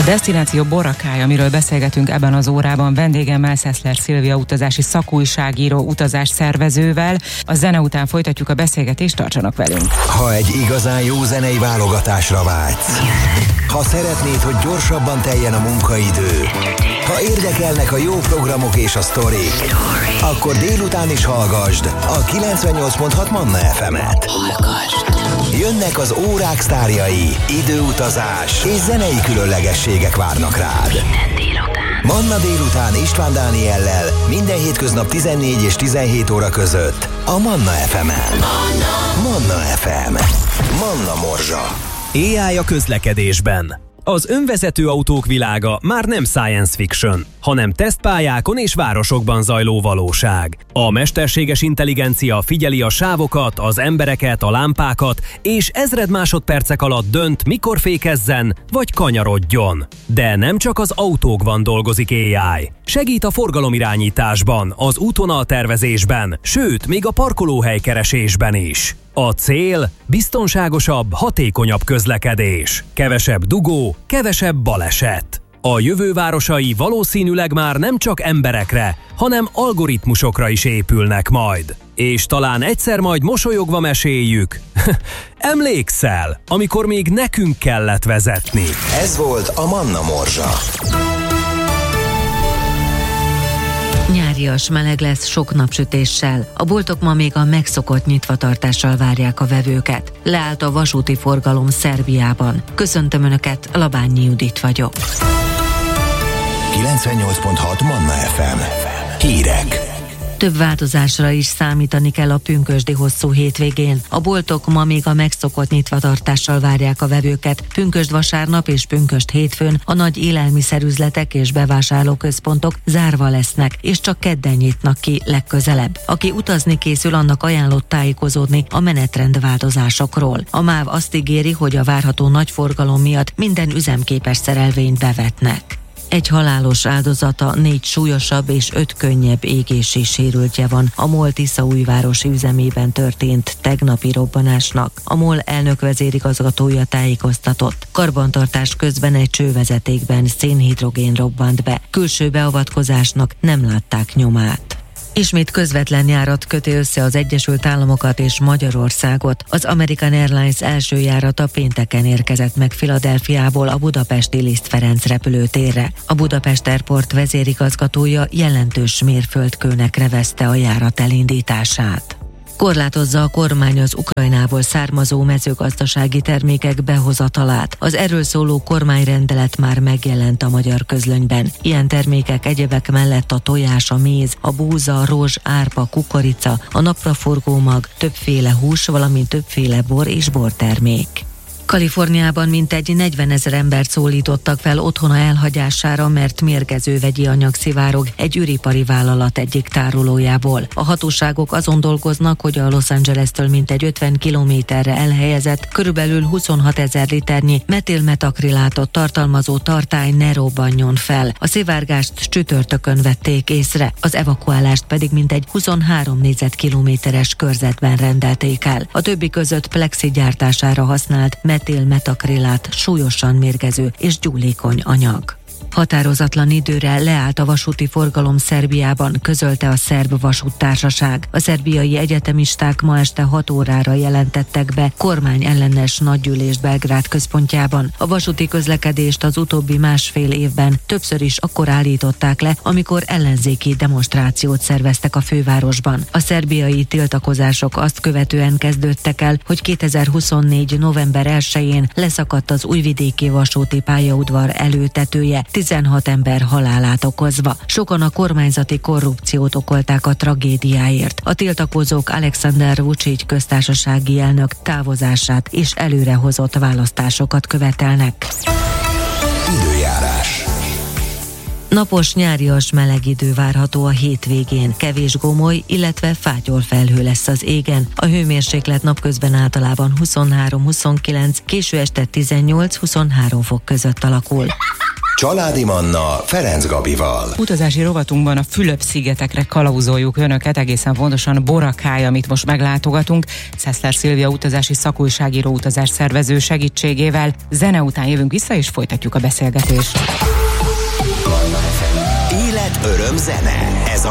Desztináció Boracay, amiről beszélgetünk ebben az órában, vendégemmel, Szeszler Szilvia utazási szakújságíró, utazásszervezővel. A zene után folytatjuk a beszélgetést, tartsanak velünk. Ha egy igazán jó zenei válogatásra vágysz, ha szeretnéd, hogy gyorsabban teljen a munkaidő, ha érdekelnek a jó programok és a sztorik, akkor délután is hallgasd a 98.6 Manna FM-et. Jönnek az órák sztárjai, időutazás és zenei különlegességek várnak rád. Manna délután István Dániellel minden hétköznap 14 és 17 óra között a Manna FM-en. Manna FM. Manna Morzsa. AI a közlekedésben. Az önvezető autók világa már nem science fiction, hanem tesztpályákon és városokban zajló valóság. A mesterséges intelligencia figyeli a sávokat, az embereket, a lámpákat, és ezred másodpercek alatt dönt, mikor fékezzen, vagy kanyarodjon. De nem csak az autókban dolgozik AI. Segít a forgalomirányításban, az útvonaltervezésben, sőt, még a parkolóhelykeresésben is. A cél biztonságosabb, hatékonyabb közlekedés. Kevesebb dugó, kevesebb baleset. A jövő városai valószínűleg már nem csak emberekre, hanem algoritmusokra is épülnek majd. És talán egyszer majd mosolyogva meséljük. Emlékszel, amikor még nekünk kellett vezetni? Ez volt a Manna Morzsa. Nyárias meleg lesz sok napsütéssel. A boltok ma még a megszokott nyitvatartással várják a vevőket. Leállt a vasúti forgalom Szerbiában. Köszöntöm Önöket, Labányi Judit vagyok. 98.6 Manna FM. Hírek. Több változásra is számítani kell a pünkösdi hosszú hétvégén. A boltok ma még a megszokott nyitvatartással várják a vevőket. Pünkösd vasárnap és pünkösd hétfőn a nagy élelmiszerüzletek és bevásárlóközpontok zárva lesznek, és csak kedden nyitnak ki legközelebb. Aki utazni készül, annak ajánlott tájékozódni a menetrendváltozásokról. A MÁV azt ígéri, hogy a várható nagy forgalom miatt minden üzemképes szerelvényt bevetnek. Egy halálos áldozata, 4 súlyosabb és 5 könnyebb égési sérültje van a MOL Tiszaújvárosi üzemében történt tegnapi robbanásnak. A MOL elnök vezérigazgatója tájékoztatott. Karbantartás közben egy csővezetékben szénhidrogén robbant be. Külső beavatkozásnak nem látták nyomát. Ismét közvetlen járat köti össze az Egyesült Államokat és Magyarországot. Az American Airlines első járata pénteken érkezett meg Philadelphiából a budapesti Liszt Ferenc repülőtérre. A Budapest Airport vezérigazgatója jelentős mérföldkőnek nevezte a járat elindítását. Korlátozza a kormány az Ukrajnából származó mezőgazdasági termékek behozatalát. Az erről szóló kormányrendelet már megjelent a magyar közlönyben. Ilyen termékek egyebek mellett a tojás, a méz, a búza, a rozs, árpa, kukorica, a napraforgó mag, többféle hús, valamint többféle bor és bortermék. Kaliforniában mintegy 40 000 embert szólítottak fel otthona elhagyására, mert mérgező vegyi anyag szivárog egy üripari vállalat egyik tárolójából. A hatóságok azon dolgoznak, hogy a Los Angeles-től mintegy 50 kilométerre elhelyezett, körülbelül 26 000 liternyi metilmetakrilátot tartalmazó tartály ne robbanjon fel. A szivárgást csütörtökön vették észre, az evakuálást pedig mintegy 23 négyzetkilométeres körzetben rendelték el. A többi között plexi gyártására használt metilmetakrilát, súlyosan mérgező és gyúlékony anyag. Határozatlan időre leállt a vasúti forgalom Szerbiában, közölte a Szerb Vasúttársaság. A szerbiai egyetemisták ma este 6 órára jelentettek be kormányellenes nagygyűlést Belgrád központjában. A vasúti közlekedést az utóbbi másfél évben többször is akkor állították le, amikor ellenzéki demonstrációt szerveztek a fővárosban. A szerbiai tiltakozások azt követően kezdődtek el, hogy 2024. november 1-én leszakadt az újvidéki vasúti pályaudvar előtetője, 16 ember halálát okozva. Sokan a kormányzati korrupciót okolták a tragédiáért. A tiltakozók Alexander Vučić köztársasági elnök távozását és előrehozott választásokat követelnek. Időjárás. Napos, nyárias meleg idő várható a hétvégén. Kevés gomoly, illetve fátyolfelhő lesz az égen. A hőmérséklet napközben általában 23-29, késő este 18-23 fok között alakul. Családi Manna Ferenc Gabival. Utazási rovatunkban a Fülöp-szigetekre kalauzoljuk önöket, egészen pontosan Boracay, amit most meglátogatunk. Szeszler Szilvia utazási szakújságíró, utazásszervező segítségével. Zene után jövünk vissza, és folytatjuk a beszélgetést. Élet, öröm, zene. Ez a